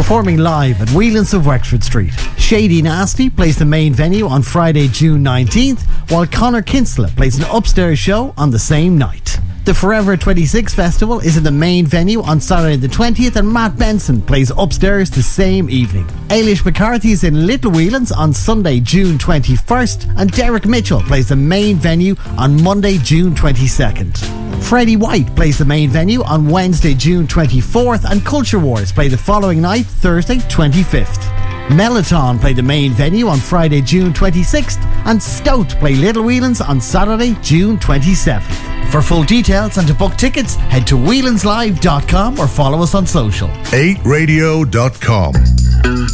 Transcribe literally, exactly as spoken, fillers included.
Performing live at Whelan's of Wexford Street. Shady Nasty plays the main venue on Friday, June nineteenth, while Conor Kinsella plays an upstairs show on the same night. The Forever twenty-six Festival is in the main venue on Saturday the twentieth, and Matt Benson plays upstairs the same evening. Ailish McCarthy is in Little Whelans on Sunday, June twenty-first, and Derek Mitchell plays the main venue on Monday, June twenty-second. Freddie White plays the main venue on Wednesday, June twenty-fourth, and Culture Wars play the following night, Thursday, twenty-fifth. Meloton play the main venue on Friday, June twenty-sixth, and Stout play Little Whelans on Saturday, June twenty-seventh. For full details and to book tickets, head to whelanslive dot com or follow us on social. eight radio dot com.